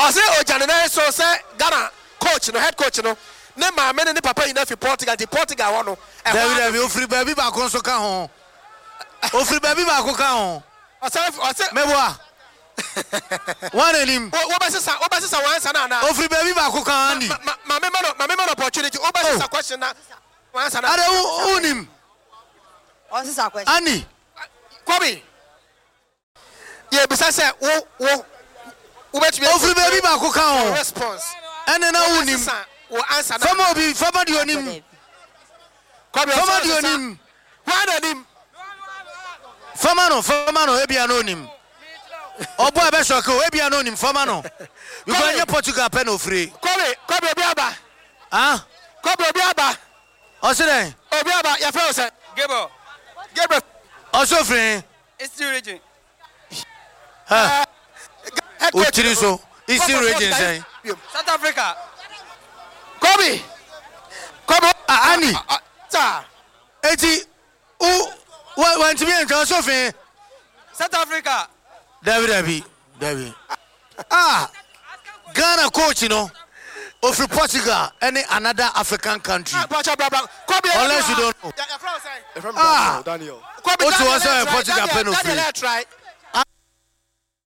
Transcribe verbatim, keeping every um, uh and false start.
I say Ojanene so say Ghana coach no head coach no. Ne ma me ne papa ina fi Portugal di Portugal wono. David David ofri baby ba ko so ka ho. Ofri baby ba ko ka ho. I say I say Meboa. One elim. Wo be sisa, wo be sisa wan sana na. Ofri baby ba ko ka ani. Ma me ma me ma opportunity. Wo be sisa question na wan sana. Are unim. On sisa question. Ani. Kobi. Ye bisa say wo wo wo bet me. Ofri baby ba ko ka ho. Response. Ene na unim. Wo answer na. Fama obi fama di onim. Kobi fama di onim. Wan onim. Fama no, fama no ebi anonim. Obo abe shoke o ebi anonim fama no. You go anya Portugal pen ofri. Kobi, Kobi obi aba. Ah? Kobi obi aba. Osire. Obi aba, ya fe o say. Gabriel. Gabriel. Osofrin. Eastern region. Ha. Utiri so. Eastern region say. South Africa. Kobi. Kobi. Ah, Ani. Sir. Eti u want to be in Osofrin. South Africa. David David. David. Ah. Ghana coach, you know. Or for Portugal, any another African country. Unless you don't know. Yeah, Ah, Daniel. What was a Portugal penalty? Daniel try.